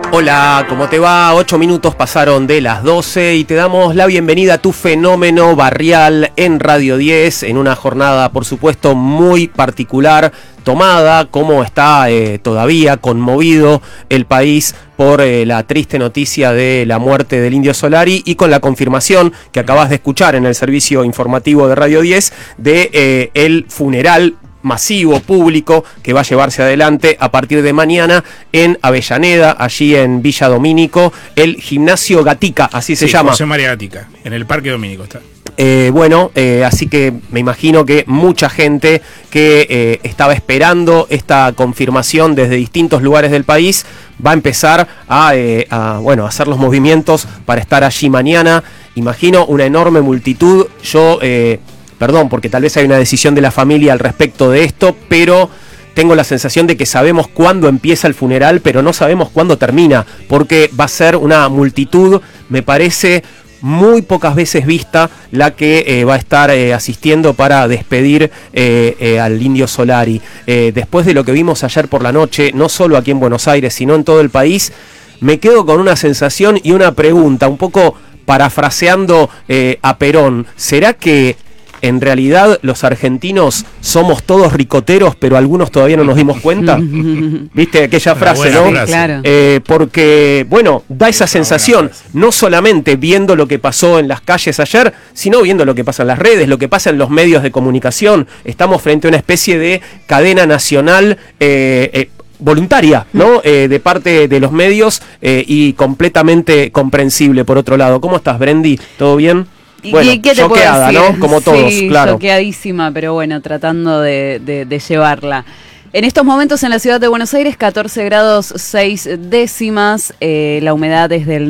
Hola, ¿cómo te va? 8 minutos pasaron de las 12 y te damos la bienvenida a tu fenómeno barrial en Radio 10, en una jornada, por supuesto, muy particular, tomada, como está todavía conmovido el país por la triste noticia de la muerte del Indio Solari y con la confirmación que acabas de escuchar en el servicio informativo de Radio 10 de el funeral masivo, público, que va a llevarse adelante a partir de mañana en Avellaneda, allí en Villa Domínico, el Gimnasio Gatica, así se llama. José María Gatica, en el Parque Domínico está. Así que me imagino que mucha gente que estaba esperando esta confirmación desde distintos lugares del país va a empezar a hacer los movimientos para estar allí mañana. Imagino una enorme multitud. Perdón, porque tal vez hay una decisión de la familia al respecto de esto, pero tengo la sensación de que sabemos cuándo empieza el funeral, pero no sabemos cuándo termina, porque va a ser una multitud, me parece, muy pocas veces vista la que va a estar asistiendo para despedir al Indio Solari. Después de lo que vimos ayer por la noche, no solo aquí en Buenos Aires, sino en todo el país, me quedo con una sensación y una pregunta, un poco parafraseando a Perón. ¿Será que en realidad los argentinos somos todos ricoteros, pero algunos todavía no nos dimos cuenta? ¿Viste aquella frase, no? Frase. Claro. Porque, da esa sensación, no solamente viendo lo que pasó en las calles ayer, sino viendo lo que pasa en las redes, lo que pasa en los medios de comunicación. Estamos frente a una especie de cadena nacional voluntaria, ¿no? De parte de los medios y completamente comprensible, por otro lado. ¿Cómo estás, Brendi? ¿Todo bien? Bueno, ¿Qué te choqueada, puedo decir? ¿no? Como todos, sí, claro. Choqueadísima, pero bueno, tratando de llevarla. En estos momentos en la ciudad de Buenos Aires, 14 grados 6 décimas, la humedad es del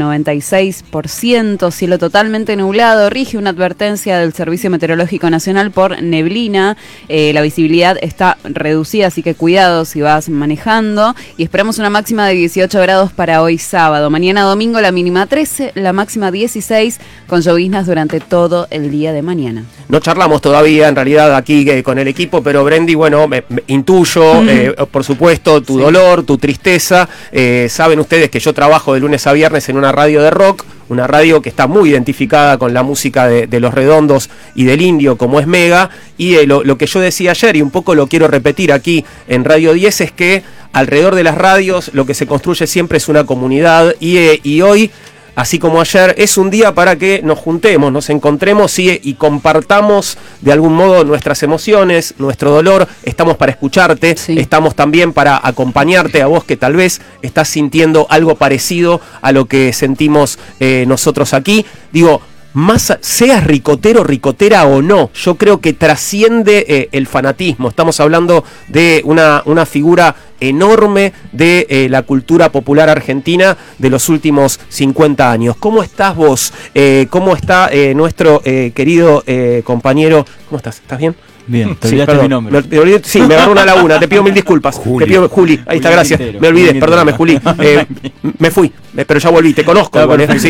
96%, cielo totalmente nublado, rige una advertencia del Servicio Meteorológico Nacional por neblina, la visibilidad está reducida, así que cuidado si vas manejando, y esperamos una máxima de 18 grados para hoy sábado. Mañana domingo la mínima 13, la máxima 16, con lloviznas durante todo el día de mañana. No charlamos todavía, en realidad, aquí con el equipo, pero Brendi, bueno, me intuyo, por supuesto, tu dolor, tu tristeza. Saben ustedes que yo trabajo de lunes a viernes en una radio de rock, una radio que está muy identificada con la música de Los Redondos y del Indio, como es Mega, y lo que yo decía ayer, y un poco lo quiero repetir aquí en Radio 10, es que alrededor de las radios lo que se construye siempre es una comunidad, y hoy, así como ayer, es un día para que nos juntemos, nos encontremos y compartamos de algún modo nuestras emociones, nuestro dolor. Estamos para escucharte, sí. Estamos también para acompañarte a vos que tal vez estás sintiendo algo parecido a lo que sentimos nosotros aquí. Digo, más seas ricotero, ricotera o no, yo creo que trasciende el fanatismo. Estamos hablando de una figura enorme de la cultura popular argentina de los últimos 50 años. ¿Cómo estás vos? ¿Cómo está nuestro querido compañero? ¿Cómo estás? ¿Estás bien? Bien, te olvidaste mi nombre. Sí, me agarró una laguna, te pido mil disculpas. Juli. Te pido, Juli, ahí está, gracias. Me olvidé, perdóname, Juli. Me fui, pero ya volví, te conozco. Sí.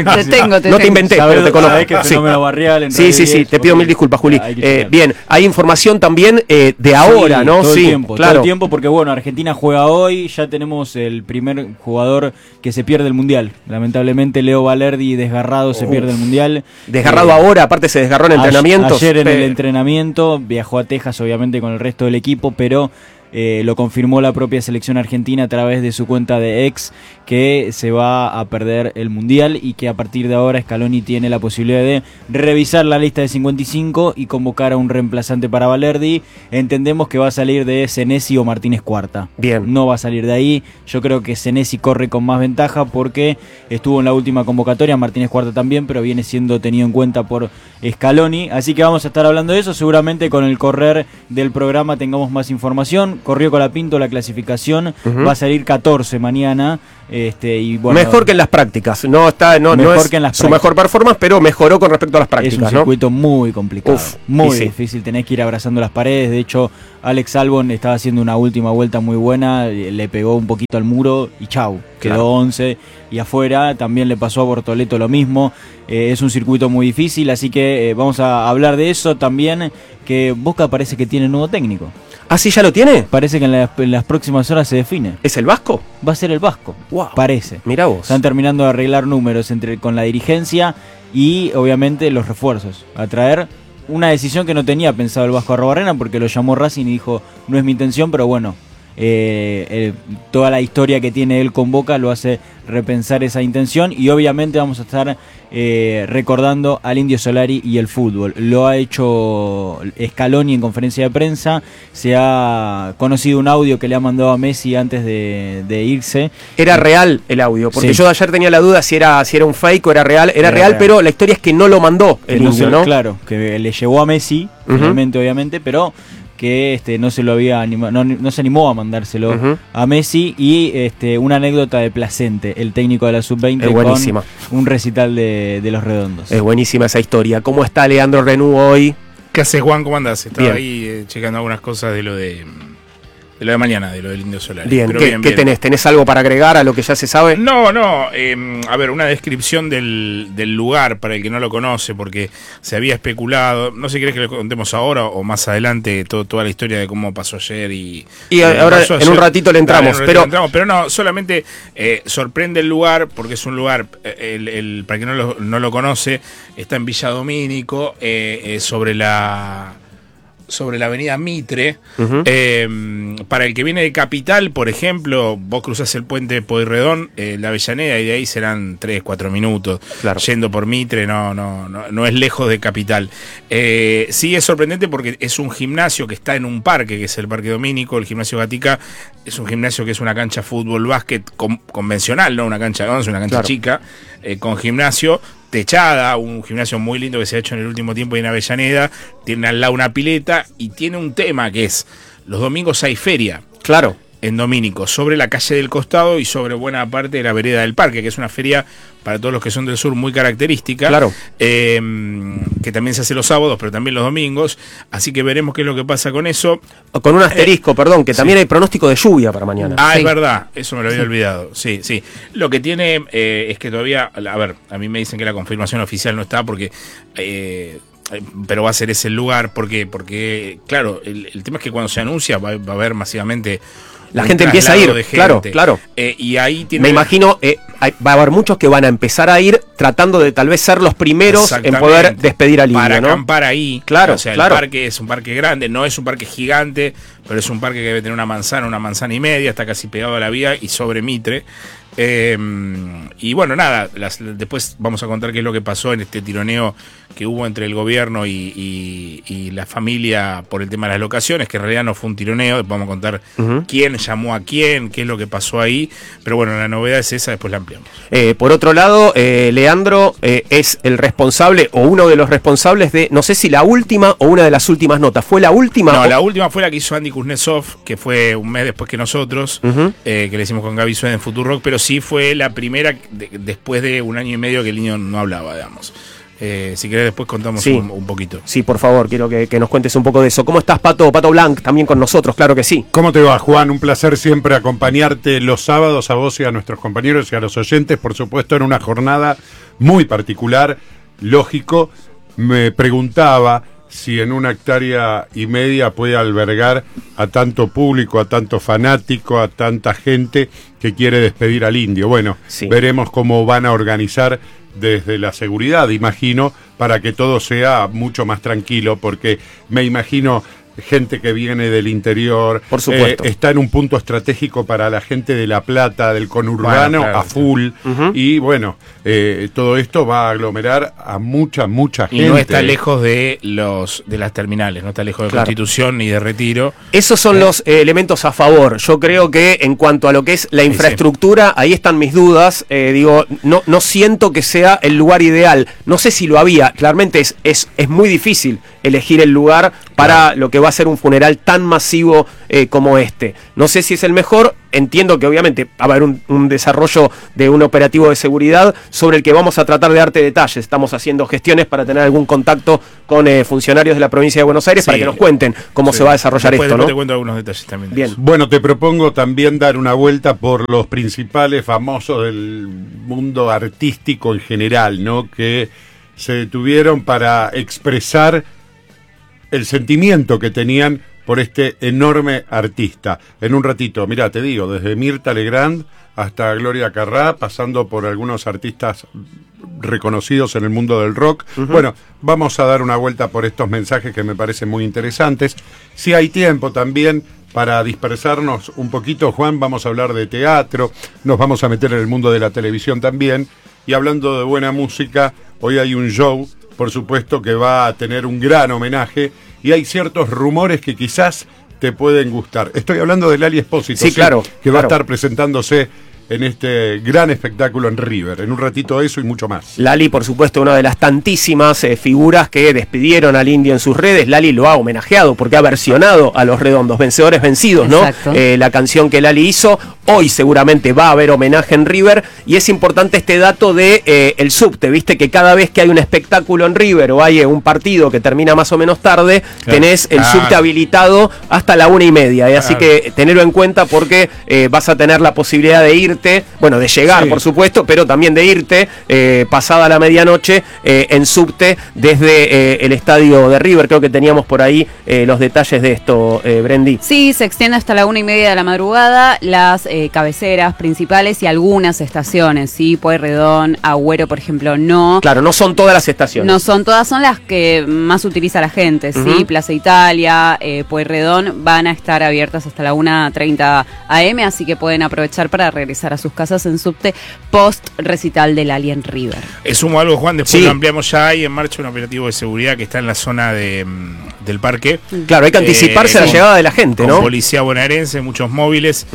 No te inventé, pero te conozco. Que es fenómeno barrial, sí, te pido mil disculpas, Juli. Bien, hay información también de ahora, ¿no? Todo el tiempo, porque bueno, Argentina juega hoy, ya tenemos el primer jugador que se pierde el Mundial. Lamentablemente, Leo Valerdi, desgarrado, se pierde el Mundial. Desgarrado ahora, aparte se desgarró en entrenamientos. Ayer en el entrenamiento viajó a Texas, obviamente, con el resto del equipo, pero lo confirmó la propia selección argentina a través de su cuenta de X, que se va a perder el Mundial y que a partir de ahora Scaloni tiene la posibilidad de revisar la lista de 55 y convocar a un reemplazante para Valerdi. Entendemos que va a salir de Senesi o Martínez Cuarta. Bien. No va a salir de ahí. Yo creo que Senesi corre con más ventaja porque estuvo en la última convocatoria, Martínez Cuarta también, pero viene siendo tenido en cuenta por Scaloni. Así que vamos a estar hablando de eso. Seguramente con el correr del programa tengamos más información. Corrió Colapinto la clasificación, va a salir 14 mañana. Y bueno, mejor que en las prácticas, no es que en las su mejor performance, pero mejoró con respecto a las prácticas. Es un circuito muy complicado, muy difícil, tenés que ir abrazando las paredes. De hecho, Alex Albon estaba haciendo una última vuelta muy buena, le pegó un poquito al muro y chau, quedó 11. Y afuera también le pasó a Bortoleto lo mismo. Es un circuito muy difícil, así que vamos a hablar de eso también, que Boca parece que tiene nuevo técnico. ¿Ah, sí ya lo tiene? Parece que en las próximas horas se define. ¿Es el Vasco? Va a ser el Vasco, Wow. parece. Mirá vos. Están terminando de arreglar números con la dirigencia y obviamente los refuerzos. A traer una decisión que no tenía pensado el Vasco Arrobarrena, porque lo llamó Racing y dijo, no es mi intención, pero bueno, toda la historia que tiene él con Boca lo hace repensar esa intención, y obviamente vamos a estar recordando al Indio Solari y el fútbol. Lo ha hecho Scaloni en conferencia de prensa, se ha conocido un audio que le ha mandado a Messi antes de irse. Era real el audio, porque Sí. yo ayer tenía la duda si era un fake o era real. Era real, pero la historia es que no lo mandó el Indio, ¿no? Claro, que le llegó a Messi, finalmente, obviamente, pero que no se lo había no se animó a mandárselo a Messi. Y una anécdota de Placente, el técnico de la Sub-20, Es buenísima. con un recital de los Redondos. Es buenísima esa historia. ¿Cómo está Leandro Renú hoy? ¿Qué haces, Juan? ¿Cómo andás? Estaba Bien. ahí checando algunas cosas de lo de mañana, de lo del Indio Solari. Bien, Pero ¿qué tenés? ¿Tenés algo para agregar a lo que ya se sabe? No, a ver, una descripción del lugar para el que no lo conoce, porque se había especulado, no sé si querés que lo contemos ahora o más adelante, toda la historia de cómo pasó ayer y ahora pasó en un ratito le entramos, Dale, en un ratito le entramos, pero no, solamente sorprende el lugar, porque es un lugar, para quien no lo conoce, está en Villa Domínico, sobre la avenida Mitre. Para el que viene de Capital, por ejemplo, vos cruzás el puente de Pueyrredón, la Avellaneda, y de ahí serán 3-4 minutos. Claro. Yendo por Mitre, no es lejos de Capital. Sí es sorprendente porque es un gimnasio que está en un parque, que es el Parque Domínico. El gimnasio Gatica es un gimnasio que es una cancha fútbol básquet convencional, no una cancha de 11, una cancha Claro. chica, con gimnasio techada, un gimnasio muy lindo que se ha hecho en el último tiempo en Avellaneda. Tiene al lado una pileta y tiene un tema que es: los domingos hay feria Claro. en Domínico, sobre la calle del costado y sobre buena parte de la vereda del parque, que es una feria para todos los que son del sur muy característica. Claro. Que también se hace los sábados, pero también los domingos. Así que veremos qué es lo que pasa con eso. Con un asterisco, perdón, que también hay pronóstico de lluvia para mañana. Ah, Sí. es verdad, eso me lo había olvidado. Sí. Lo que tiene es que todavía, a ver, a mí me dicen que la confirmación oficial no está porque... pero va a ser ese el lugar, porque claro, el tema es que cuando se anuncia va a haber masivamente La un gente empieza a traslado ir, de gente. claro. Y ahí tiene... Me imagino, va a haber muchos que van a empezar a ir tratando de tal vez ser los primeros en Exactamente. poder despedir al Indio, para ¿no? acampar ahí. Claro, o sea, claro. el parque es un parque grande, no es un parque gigante, pero es un parque que debe tener una manzana y media, está casi pegado a la vía y sobre Mitre. Y bueno, nada, después vamos a contar qué es lo que pasó en este tironeo que hubo entre el gobierno y la familia por el tema de las locaciones, que en realidad no fue un tironeo. Vamos a contar quién llamó a quién, qué es lo que pasó ahí, pero bueno, la novedad es esa, después la ampliamos. Por otro lado, Leandro es el responsable o uno de los responsables de, no sé si la última o una de las últimas notas. ¿Fue la última? No, la última fue la que hizo Andy Kuznetsov, que fue un mes después que nosotros, que le hicimos con Gaby Sued en Futurock, pero sí fue la primera después de un año y medio que el niño no hablaba, digamos. Si querés después contamos Sí. un poquito. Sí, por favor, quiero que nos cuentes un poco de eso. ¿Cómo estás, Pato Blanc? También con nosotros, claro que sí. ¿Cómo te va, Juan? Un placer siempre acompañarte los sábados a vos y a nuestros compañeros y a los oyentes, por supuesto, en una jornada muy particular. Lógico, me preguntaba si en 1,5 hectáreas puede albergar a tanto público, a tanto fanático, a tanta gente que quiere despedir al Indio. Bueno, Sí. veremos cómo van a organizar desde la seguridad, imagino, para que todo sea mucho más tranquilo, porque me imagino gente que viene del interior, Por supuesto. está en un punto estratégico para la gente de La Plata, del conurbano, Bueno, claro, a full, y bueno, todo esto va a aglomerar a mucha Y gente. no está lejos de las terminales, no está lejos de Claro. Constitución ni de Retiro. Esos son los elementos a favor. Yo creo que en cuanto a lo que es la infraestructura, ahí están mis dudas. No siento que sea el lugar ideal. No sé si lo había. Claramente es muy difícil elegir el lugar para lo que va a ser un funeral tan masivo como este. No sé si es el mejor. Entiendo que obviamente va a haber un desarrollo de un operativo de seguridad sobre el que vamos a tratar de darte detalles. Estamos haciendo gestiones para tener algún contacto con funcionarios de la provincia de Buenos Aires para Sí. que nos cuenten cómo Sí. se va a desarrollar Después esto, ¿no? te cuento algunos detalles también. de Bien. eso. Bueno, te propongo también dar una vuelta por los principales famosos del mundo artístico en general, ¿no? Que se detuvieron para expresar el sentimiento que tenían por este enorme artista. En un ratito, mirá, te digo, desde Mirta Legrand hasta Gloria Carrá, pasando por algunos artistas reconocidos en el mundo del rock. Bueno, vamos a dar una vuelta por estos mensajes que me parecen muy interesantes. Si hay tiempo también para dispersarnos un poquito, Juan, vamos a hablar de teatro, nos vamos a meter en el mundo de la televisión también. Y hablando de buena música, hoy hay un show, por supuesto, que va a tener un gran homenaje y hay ciertos rumores que quizás te pueden gustar. Estoy hablando de Lali Espósito, sí, claro, que va a estar presentándose en este gran espectáculo en River. En un ratito eso y mucho más. Lali, por supuesto, una de las tantísimas figuras que despidieron al Indio en sus redes. Lali lo ha homenajeado porque ha versionado a Los Redondos, Vencedores Vencidos, ¿no? La canción que Lali hizo. Hoy seguramente va a haber homenaje en River y es importante este dato de el subte, viste que cada vez que hay un espectáculo en River o hay un partido que termina más o menos tarde, tenés el subte habilitado hasta la 1:30, así que tenerlo en cuenta porque vas a tener la posibilidad de irte, bueno, de llegar por supuesto, pero también de irte pasada la medianoche en subte desde el estadio de River. Creo que teníamos por ahí los detalles de esto, Brendi. Sí, se extiende hasta la 1:30 de la madrugada, las cabeceras principales y algunas estaciones, ¿sí? Pueyrredón, Agüero, por ejemplo, no. Claro, no son todas las estaciones. No son todas, son las que más utiliza la gente, ¿sí? Plaza Italia, Pueyrredón, van a estar abiertas hasta la 1:30 AM, así que pueden aprovechar para regresar a sus casas en subte post recital del Alien River. Sumo algo, Juan, después lo ampliamos. Ya hay en marcha un operativo de seguridad que está en la zona del parque. Claro, hay que anticiparse a la llegada de la gente, con ¿no? Policía bonaerense, muchos móviles.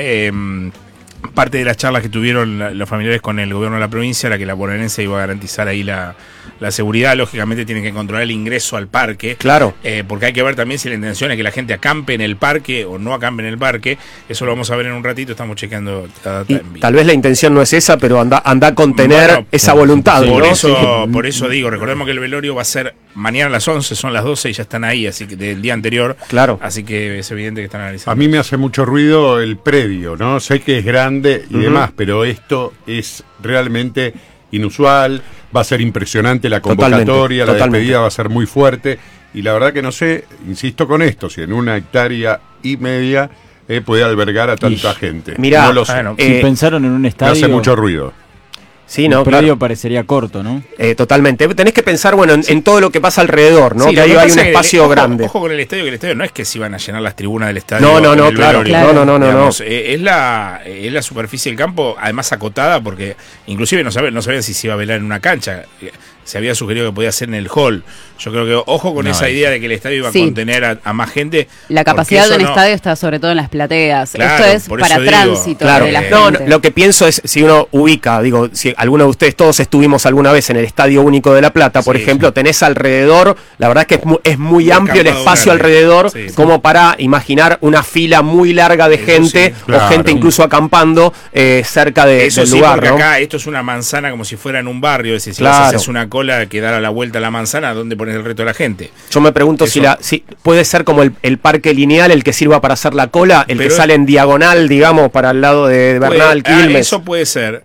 Parte de las charlas que tuvieron los familiares con el gobierno de la provincia era que la bonaerense iba a garantizar ahí la seguridad. Lógicamente tienen que controlar el ingreso al parque. Claro. Porque hay que ver también si la intención es que la gente acampe en el parque o no acampe en el parque. Eso lo vamos a ver en un ratito, estamos chequeando la data en vivo. Tal vez la intención no es esa, pero anda a contener esa voluntad. Por, ¿no? por eso digo, recordemos que el velorio va a ser mañana a las 11, son las 12 y ya están ahí, así que del día anterior. Claro. Así que es evidente que están analizando. A mí me hace mucho ruido el predio, ¿no? Sé que es grande y demás, pero esto es realmente inusual. Va a ser impresionante la convocatoria, la despedida va a ser muy fuerte. Y la verdad que no sé, insisto con esto, si en 1,5 hectáreas puede albergar a tanta gente. Mirá, no lo sé. Si pensaron en un estadio, me hace mucho ruido. Sí, no, el predio parecería corto, ¿no? Totalmente. Tenés que pensar, bueno, en todo lo que pasa alrededor, ¿no? Sí, que ahí hay un espacio grande. Ojo con el estadio, que el estadio no es que se iban a llenar las tribunas del estadio. No, claro. No. Es la superficie del campo, además acotada, porque inclusive no sabían si se iba a velar en una cancha. Se había sugerido que podía ser en el hall. Yo creo que ojo con esa idea de que el estadio iba a contener a más gente. La capacidad de un estadio está sobre todo en las plateas. Claro, esto es para tránsito de la gente. No, lo que pienso es, si uno ubica, digo, si alguno de ustedes, todos estuvimos alguna vez en el Estadio Único de La Plata, por ejemplo, tenés alrededor, la verdad es que es muy amplio el espacio alrededor, como para imaginar una fila muy larga de gente, o gente incluso acampando cerca del lugar, porque ¿no? acá esto es una manzana como si fuera en un barrio, es decir, si vos haces una cola que da la vuelta a la manzana, ¿dónde pones el resto de la gente? Yo me pregunto si puede ser como el parque lineal, el que sirva para hacer la cola, que sale en diagonal, digamos, para el lado de Bernal, Quilmes. Eso puede ser.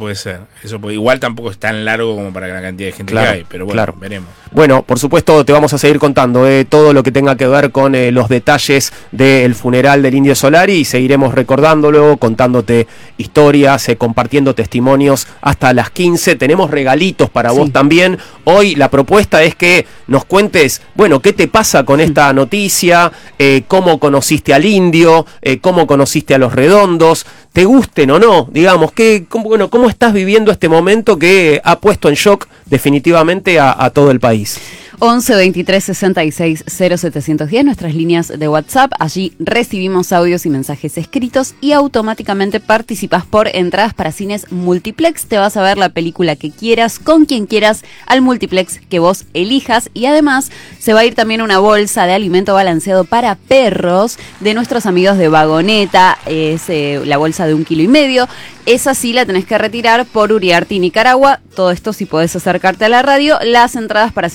Igual tampoco es tan largo como para la cantidad de gente que hay, pero bueno, veremos. Bueno, por supuesto te vamos a seguir contando todo lo que tenga que ver con los detalles del funeral del Indio Solari y seguiremos recordándolo, contándote historias, compartiendo testimonios hasta las 15. Tenemos regalitos para vos también. Hoy la propuesta es que nos cuentes, bueno, qué te pasa con esta noticia, cómo conociste al Indio, cómo conociste a Los Redondos, te gusten o no, digamos, cómo estás viviendo este momento que ha puesto en shock definitivamente a todo el país. 11 23 66 0710, nuestras líneas de WhatsApp. Allí recibimos audios y mensajes escritos y automáticamente participas por entradas para cines multiplex. Te vas a ver la película que quieras, con quien quieras, al multiplex que vos elijas. Y además se va a ir también una bolsa de alimento balanceado para perros de nuestros amigos de Vagoneta. Es la bolsa de 1,5 kilos. Esa sí la tenés que retirar por Uriarte y Nicaragua. Todo esto si podés acercarte a la radio. Las entradas para cines multiplex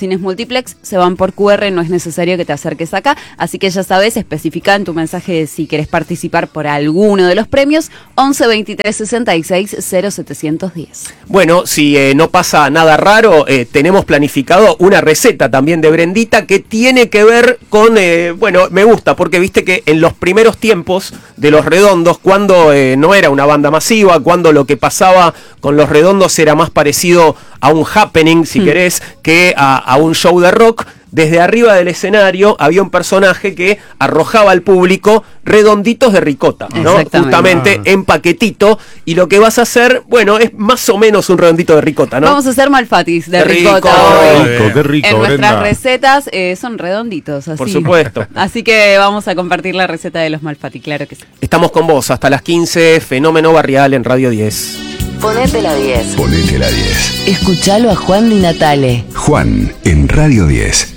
triplex, se van por QR, no es necesario que te acerques acá, así que ya sabes, especifica en tu mensaje si querés participar por alguno de los premios, 11 23 66 0710. Bueno, si no pasa nada raro, tenemos planificado una receta también de Brendita que tiene que ver con, bueno, me gusta, porque viste que en los primeros tiempos de Los Redondos, cuando no era una banda masiva, cuando lo que pasaba con Los Redondos era más parecido a un happening, si querés, que a un show de rock, desde arriba del escenario había un personaje que arrojaba al público redonditos de ricota, ¿no? Justamente en paquetito, y lo que vas a hacer, bueno, es más o menos un redondito de ricota, ¿no? Vamos a hacer malfatis de ricota hoy. Qué rico, en nuestras Brenda. recetas son redonditos, así. Por supuesto. Así que vamos a compartir la receta de los malfati, claro que sí. Estamos con vos hasta las 15, Fenómeno Barrial en Radio 10. Ponete la 10. Ponete la 10. Escuchalo a Juan Di Natale. Juan en Radio 10.